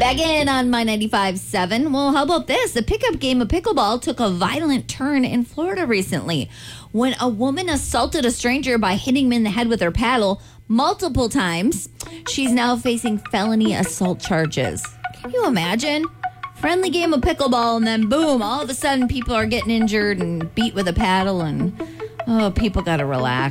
Back in on My 95.7. Well, how about this? The pickup game of pickleball took a violent turn in Florida recently when a woman assaulted a stranger by hitting him in the head with her paddle multiple times. She's now facing felony assault charges. Can you imagine? Friendly game of pickleball, and then boom, all of a sudden people are getting injured and beat with a paddle, and people got to relax.